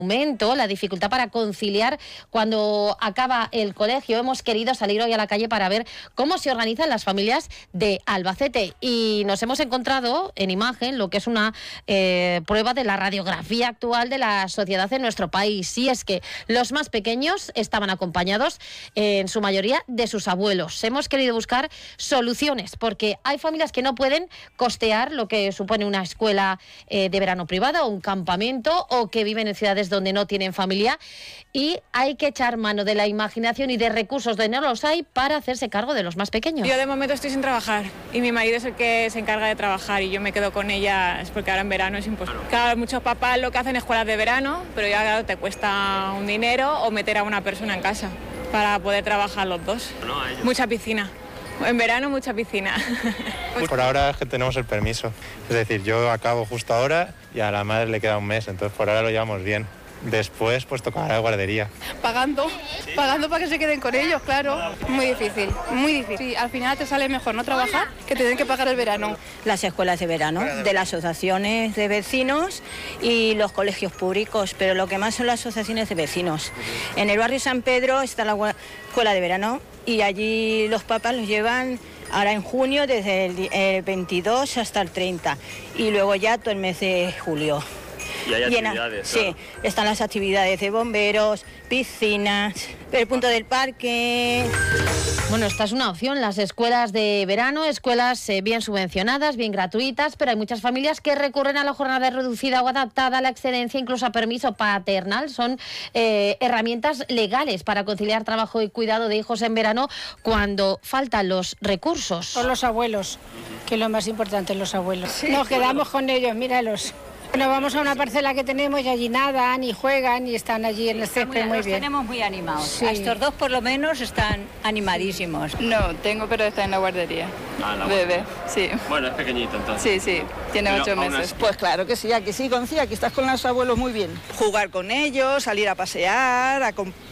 Aumento la dificultad para conciliar cuando acaba el colegio. Hemos querido salir hoy a la calle para ver cómo se organizan las familias de Albacete y nos hemos encontrado en imagen lo que es una prueba de la radiografía actual de la sociedad en nuestro país. Y es que los más pequeños estaban acompañados en su mayoría de sus abuelos. Hemos querido buscar soluciones porque hay familias que no pueden costear lo que supone una escuela de verano privada o un campamento, o que viven en ciudades donde no tienen familia, y hay que echar mano de la imaginación y de recursos donde no los hay para hacerse cargo de los más pequeños. Yo de momento estoy sin trabajar y mi marido es el que se encarga de trabajar y yo me quedo con ellas porque ahora en verano es imposible. Claro, muchos papás lo que hacen es escuelas de verano, pero ya claro, te cuesta un dinero o meter a una persona en casa para poder trabajar los dos. Mucha piscina. En verano mucha piscina. Por ahora es que tenemos el permiso. Es decir, yo acabo justo ahora y a la madre le queda un mes, entonces por ahora lo llevamos bien. Después pues tocará la guardería. Pagando para que se queden con ellos, claro. Muy difícil, muy difícil. Sí, al final te sale mejor no trabajar que tener que pagar el verano. Las escuelas de verano, de las asociaciones de vecinos y los colegios públicos, pero lo que más son las asociaciones de vecinos. En el barrio San Pedro está la escuela de verano y allí los papás los llevan ahora en junio desde el 22 hasta el 30 y luego ya todo el mes de julio. Y hay actividades, sí, están las actividades de bomberos, piscinas, el punto del parque. Bueno, esta es una opción, las escuelas de verano, escuelas bien subvencionadas, bien gratuitas, pero hay muchas familias que recurren a la jornada reducida o adaptada, a la excedencia, incluso a permiso paternal. Son herramientas legales para conciliar trabajo y cuidado de hijos en verano cuando faltan los recursos. Son los abuelos, que es lo más importante, los abuelos. Sí, nos quedamos con ellos, míralos. Nos vamos a una parcela que tenemos y allí nadan y juegan y están allí en el césped muy bien. Los tenemos muy animados. Sí. A estos dos por lo menos están animadísimos. No, tengo, pero está en la guardería. Bebé, sí. Bueno, es pequeñito entonces. Sí, tiene 8 meses. Pues claro que sí, aquí estás con los abuelos muy bien. Jugar con ellos, salir a pasear,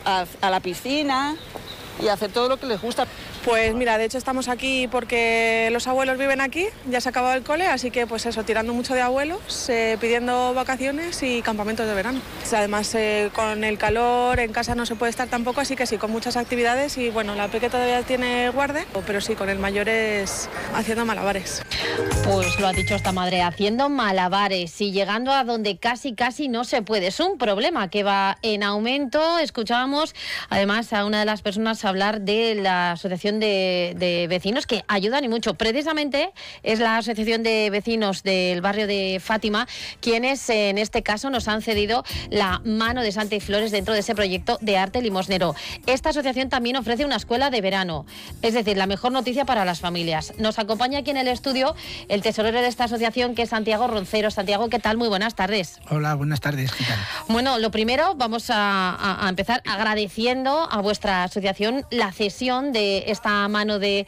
a la piscina y hacer todo lo que les gusta. Pues mira, de hecho estamos aquí porque los abuelos viven aquí, ya se ha acabado el cole, así que pues eso, tirando mucho de abuelos, pidiendo vacaciones y campamentos de verano. Además con el calor en casa no se puede estar tampoco, así que sí, con muchas actividades y bueno, la pequeña todavía tiene guarde, pero sí, con el mayor es haciendo malabares. Pues lo ha dicho esta madre, haciendo malabares y llegando a donde casi no se puede. Es un problema que va en aumento. Escuchábamos además a una de las personas hablar de la asociación de vecinos que ayudan y mucho. Precisamente es la asociación de vecinos del barrio de Fátima quienes en este caso nos han cedido la mano de Santi Flores dentro de ese proyecto de arte limosnero. Esta asociación también ofrece una escuela de verano, es decir, la mejor noticia para las familias. Nos acompaña aquí en el estudio el tesorero de esta asociación, que es Santiago Roncero. Santiago, ¿qué tal? Muy buenas tardes. Hola, buenas tardes, ¿qué tal? Bueno, lo primero, vamos a empezar agradeciendo a vuestra asociación la cesión de esta mano de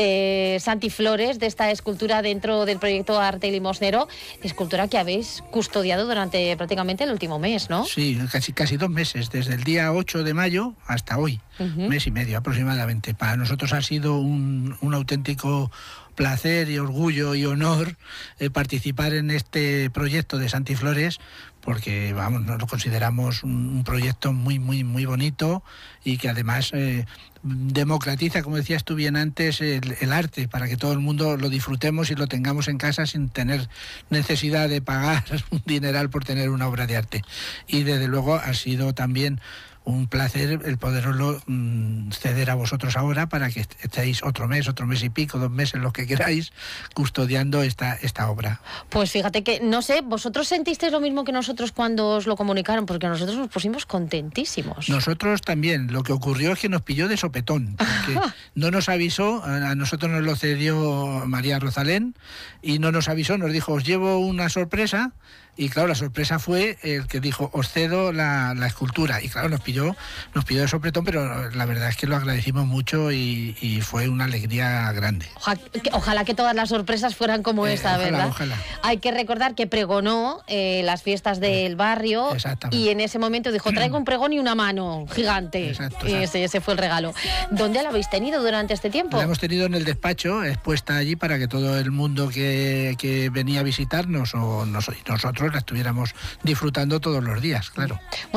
Santi Flores, de esta escultura dentro del proyecto Arte Limosnero, escultura que habéis custodiado durante prácticamente el último mes, ¿no? Sí, casi 2 meses, desde el día 8 de mayo hasta hoy, mes y medio aproximadamente. Para nosotros ha sido un auténtico placer y orgullo y honor participar en este proyecto de Santi Flores, porque vamos, nos lo consideramos un proyecto muy bonito y que además democratiza, como decías tú bien antes, el arte, para que todo el mundo lo disfrutemos y lo tengamos en casa sin tener necesidad de pagar un dineral por tener una obra de arte. Y desde luego ha sido también un placer el poderoslo ceder a vosotros ahora para que estéis otro mes y pico, 2 meses, los que queráis, custodiando esta obra. Pues fíjate que, no sé, ¿vosotros sentisteis lo mismo que nosotros cuando os lo comunicaron? Porque nosotros nos pusimos contentísimos. Nosotros también. Lo que ocurrió es que nos pilló de sopetón, porque no nos avisó, a nosotros nos lo cedió María Rosalén, y no nos avisó, nos dijo, os llevo una sorpresa. Y claro, la sorpresa fue el que dijo, os cedo la escultura. Y claro, nos pilló de sopetón, pero la verdad es que lo agradecimos mucho y fue una alegría grande. Ojalá que todas las sorpresas fueran como esta, ¿verdad? Ojalá. Hay que recordar que pregonó las fiestas del barrio y en ese momento dijo, traigo un pregón y una mano gigante. Exacto. Ese fue el regalo. ¿Dónde la habéis tenido durante este tiempo? La hemos tenido en el despacho, expuesta allí para que todo el mundo que venía a visitarnos o nosotros nosotros la estuviéramos disfrutando todos los días, claro.